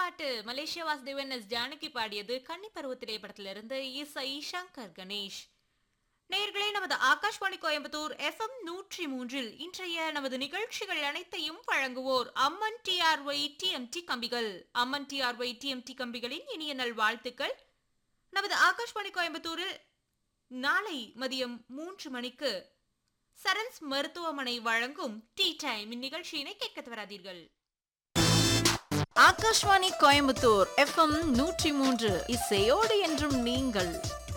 பாட்டு Malaysia Vasudevan S Janaki பாடியது கன்னி பருவ திரைப்படத்திலிருந்து இசை சங்கர் கணேஷ். நேயர்களே, நமது ஆகாஷ்வாணி கோயம்புத்தூர் FM 103 இன்றைய நமது நிகழ்ச்சிகள் அனைத்தையும் வழங்குவோர் அம்மன் TRY TMT கம்பிகள். அம்மன் TRY TMT கம்பிகளின் இனிய நல் வாழ்த்துக்கள். நமது ஆகாஷ்வாணி கோயம்புத்தூரில் நாளை மதியம் 3 மணிக்கு சரன்ஸ் மருத்துவமனை வழங்கும் டீ டைம் இந்நிகழ்ச்சியினை கேட்க தவறாதீர்கள். ஆகாஷ்வாணி கோயம்புத்தூர் FM 103 இசையோடு என்றும் நீங்கள்.